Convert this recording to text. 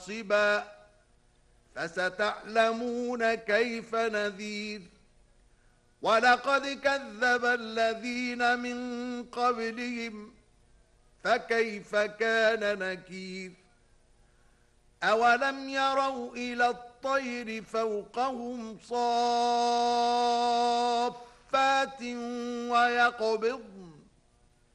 حاصبا فستعلمون كيف نذير ولقد كذب الذين من قبلهم فكيف كان نكير أولم يروا إلى الطير فوقهم صافات ويقبضن